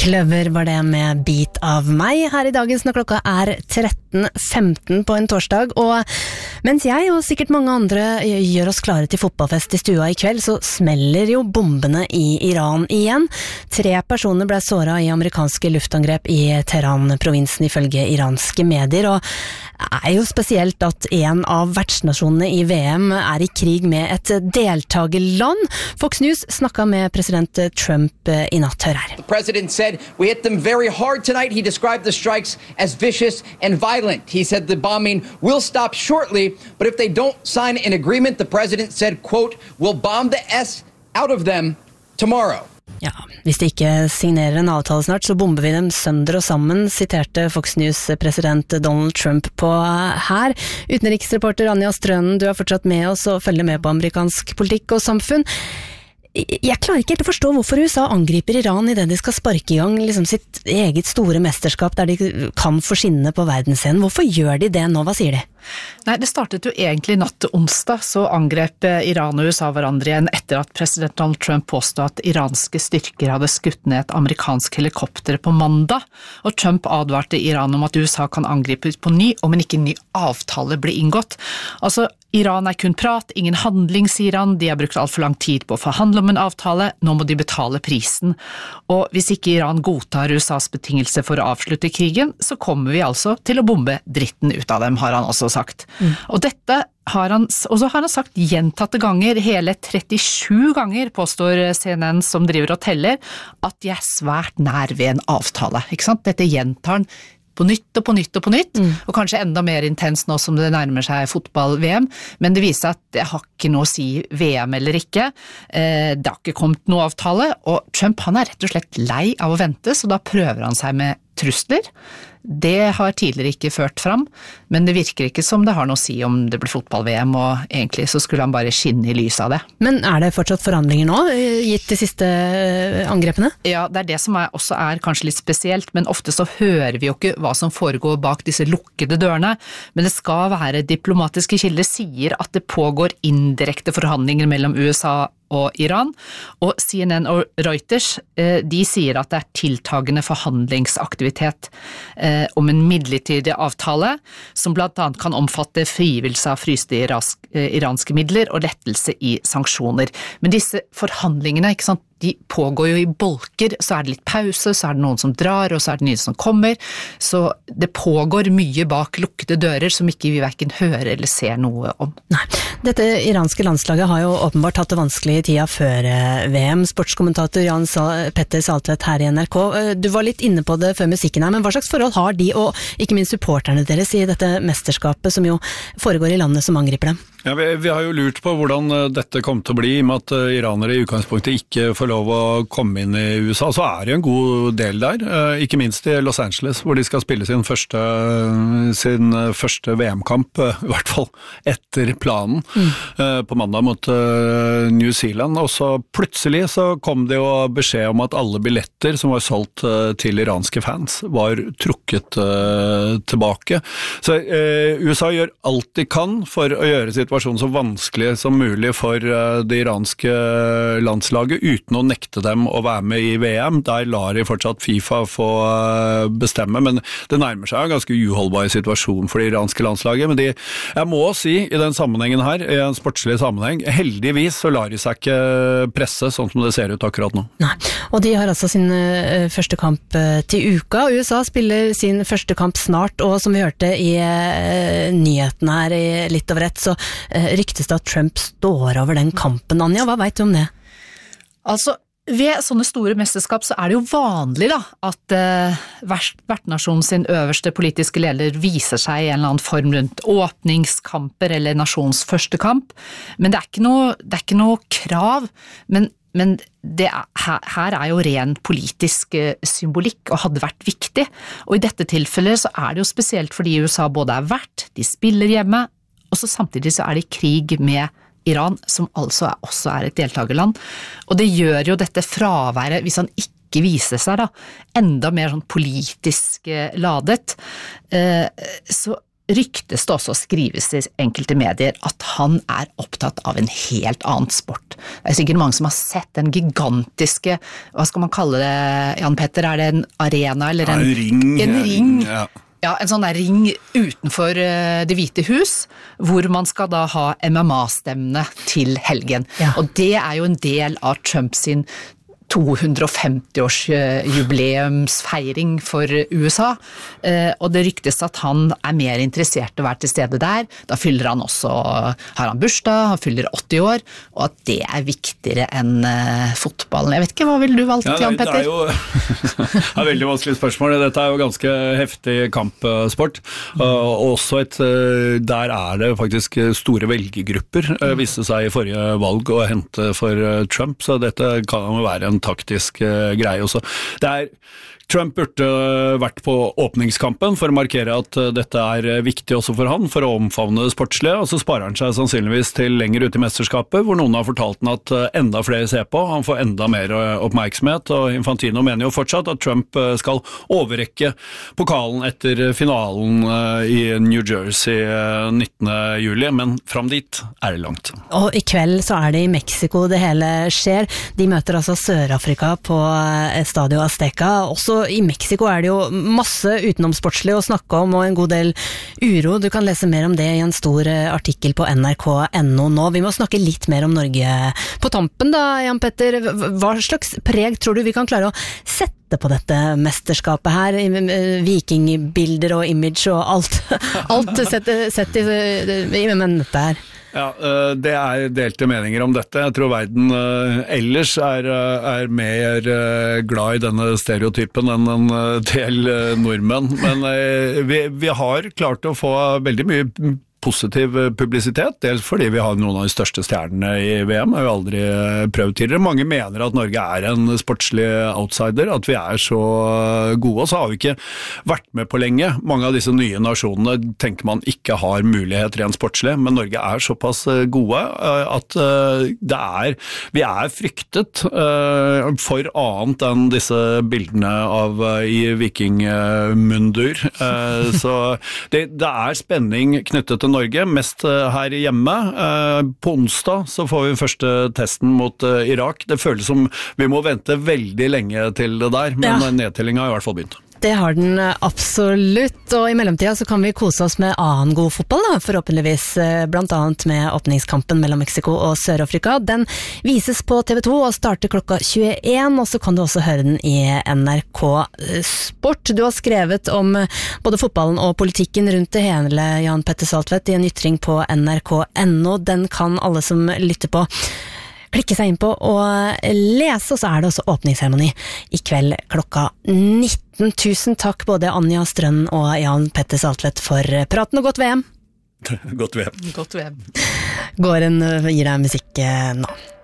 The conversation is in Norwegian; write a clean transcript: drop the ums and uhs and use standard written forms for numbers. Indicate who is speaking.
Speaker 1: Kløver var det med Bit av meg her i dagens når klokka 13:15 på en torsdag, og mens jeg og sikkert mange andre gjør oss klare til fotballfest i stua i kveld, så smeller jo bombene i Iran igjen. 3 personer ble såret i amerikanske luftangrep i Teheran-provinsen ifølge iranske medier, og det er jo spesielt at en av vertsnasjonene i VM er i krig med et deltagerland. Fox News snakket med president Trump i natt. Hør her.
Speaker 2: The president said, "We hit them very hard tonight." He described the strikes as vicious and violent. He said the bombing will stop shortly, but if they don't sign an agreement, the president said, quote, "We'll bomb the S out of them tomorrow."
Speaker 1: Ja, hvis de ikke signerer en avtale snart, så bomber vi dem sønder og sammen, siterte Fox News-president Donald Trump på her. Utenriksreporter Anja Strønen, du er fortsatt med oss og følger med på amerikansk politikk og samfunn. Jeg klarer ikke helt å forstå hvorfor USA angriper Iran i det de skal sparke i gang liksom sitt eget store mesterskap der de kan få skinne på verdensscenen. Hvorfor gjør de det nå? Hva sier de?
Speaker 3: Nei, det startet jo egentlig natt til onsdag, så angrep Iran og USA hverandre igjen etter at president Donald Trump påstod at iranske styrker hadde skutt ned et amerikansk helikopter på mandag, og Trump advarte Iran om at USA kan angripe ut på ny, om en ikke ny avtale blir inngått. Altså, Iran er kun prat, ingen handling, sier han, de har brukt alt for lang tid på å forhandle om en avtale, nå må de betale prisen. Og hvis ikke Iran godtar USAs betingelse for å avslutte krigen, så kommer vi altså til å bombe dritten ut av dem, har han også sagt. Og dette har han sagt gjentatte ganger, hele 37 ganger, påstår CNN som driver og teller, at de er svært nær ved en avtale, ikke sant? Dette gjentar han på nytt og på nytt og på nytt, og kanskje enda mer intens nå som det nærmer seg fotball-VM, men det viser at det har ikke noe å si VM eller ikke, det har ikke kommet noe avtale, og Trump han er rett og slett lei av å vente, så da prøver han seg med trusler. Det har tidligere ikke ført fram, men det virker ikke som det har noe å si om det blir fotball-VM, og egentlig så skulle han bare skinne i lys av det.
Speaker 1: Men er det fortsatt forhandlinger nå, gitt de siste angrepene?
Speaker 3: Ja, det er det som også er kanskje litt spesielt, men ofte så hører vi jo ikke hva som foregår bak disse lukkede dørene, men det skal være diplomatiske kilder sier at det pågår indirekte forhandlinger mellom USA og Iran, og CNN og Reuters, de sier at det er tiltagende forhandlingsaktivitet om en midlertidig avtale, som blant annet kan omfatte frigivelse av fryste iranske midler og lettelse i sanksjoner. Men disse forhandlingene, ikke sant, de pågår jo i bolker, så er det litt pause, så er det noen som drar, og så er det nye som kommer, så det pågår mye bak lukkede dører som ikke vi hverken hører eller ser noe om.
Speaker 1: Nei, dette iranske landslaget har jo åpenbart hatt det vanskelig i tida før VM. Sportskommentator Jan Petter Saltvedt her i NRK. Du var litt inne på det før musikken her, men hva slags forhold har de, og ikke minst supporterne deres, i dette mesterskapet som jo foregår i landet som angriper dem?
Speaker 4: Ja, vi har jo lurt på hvordan dette kom til å bli, med at iranere i utgangspunktet ikke får lov å komme inn i USA. Så er det jo en god del der, ikke minst i Los Angeles, hvor de skal spille sin første VM-kamp, i hvert fall etter planen, på mandag mot New Zealand. Og så plutselig så kom det jo beskjed om at alle billetter som var solgt til iranske fans var trukket tilbake. Så USA gjør alt de kan for å gjøre situasjonen så vanskelig som mulig for det iranske landslaget, uten å nekte dem å være med i VM. Der lar de fortsatt FIFA få bestemme, men det nærmer seg en ganske uholdbar situasjon for det iranske landslaget. Men jeg må si i den sammenhengen her, i en sportslig sammenheng, heldigvis så lar de seg ikke presse sånn som det ser ut akkurat nå.
Speaker 1: Nei, og de har altså sin første kamp til uka. USA spiller sin første kamp snart, og som vi hørte i nyhetene her i litt over ett, så ryktes det at Trump står over den kampen. Anja, hva vet du om det?
Speaker 3: Altså, ved sånne store mesterskap så er det jo vanlig da, at vertnasjonen sin øverste politiske leder viser seg i en eller annen form rundt åpningskamper eller nasjons første kamp, men det er ikke noe krav, men her er jo ren politisk symbolikk og hadde vært viktig, og i dette tilfellet så er det jo spesielt fordi USA både er vert, de spiller hjemme, og så samtidig så er det krig med Iran, som altså også er et deltagerland. Og det gjør jo dette fraværet, hvis han ikke viser seg da, enda mer sånn politisk ladet. Så ryktes det også, skrives i enkelte medier, at han opptatt av en helt annen sport. Det sikkert mange som har sett den gigantiske, hva skal man kalle det, Jan Petter, det en arena eller en
Speaker 4: ring?
Speaker 3: En ring.
Speaker 4: Ja.
Speaker 3: Ja, en sånn der ring utenfor Det hvite hus, hvor man skal da ha MMA-stemmene til helgen. Ja. Og det jo en del av Trump sin 250-års jubileumsfeiring for USA, og det ryktes at han mer interessert i å være til stede der. Da fyller han også, har han bursdag, han fyller 80 år, og at det viktigere enn fotballen. Jeg vet ikke, hva vil du valgt, Jan Petter?
Speaker 4: Det jo veldig vanskelig spørsmål. Dette jo ganske heftig kampsport, og også der det faktisk store velgergrupper, viste seg i forrige valg å hente for Trump, så dette kan jo være en taktisk greie også. Trump burde vært på åpningskampen for å markere at dette viktig også for han, for å omfavne det sportslige, og så sparer han seg sannsynligvis til lenger ut i mesterskapet, hvor noen har fortalt han at enda flere ser på, han får enda mer oppmerksomhet, og Infantino mener jo fortsatt at Trump skal overrekke pokalen etter finalen i New Jersey 19. juli, men fram dit det langt.
Speaker 1: Og i kveld så det i Mexico det hele skjer. De møter altså Sør-Afrika på Estadio Azteca. Også i Mexico det jo masse utenomsportslig å snakke om, og en god del uro. Du kan lese mer om det i en stor artikkel på nrk.no nå. Vi må snakke litt mer om Norge på tampen da, Jan Petter. Hva slags preg tror du vi kan klare å sette på dette mesterskapet her? Vikingbilder og image og alt sett i men dette her.
Speaker 4: Ja, det delte meninger om dette. Jeg tror verden ellers mer glad i denne stereotypen enn en del nordmenn. Men vi har klart å få veldig mye positiv publisitet, dels fordi vi har noen av de største stjernene i VM, har jo aldri prøvd tidligere. Mange mener at Norge en sportslig outsider, at vi så gode, og så har vi ikke vært med på lenge. Mange av disse nye nasjonene tenker man ikke har mulighet rent sportslig, men Norge såpass gode at vi fryktet for annet enn disse bildene av i vikingmundur. Så det spenning knyttet til Norge, mest her hjemme. På onsdag så får vi første testen mot Irak. Det føles som vi må vente veldig lenge til det der, men nedtellingen har i hvert fall begynt.
Speaker 1: Det har den absolutt, og i mellomtida så kan vi kose oss med annen god fotball da, forhåpentligvis, blant annet med åpningskampen mellom Mexico og Sør-Afrika. Den vises på TV 2 og starter klokka 21, og så kan du også høre den i NRK Sport. Du har skrevet om både fotballen og politikken rundt det hele, Jan Petter Saltvedt, i en ytring på nrk.no. Den kan alle som lytter på klikke seg inn på og lese, og så det også åpningsseremoni i kveld klokka 19. Tusen takk både Anja Strønn og Jan Petter Saltvedt for praten, og godt VM.
Speaker 4: Godt VM.
Speaker 3: Godt VM.
Speaker 1: Gården gir deg musikk nå.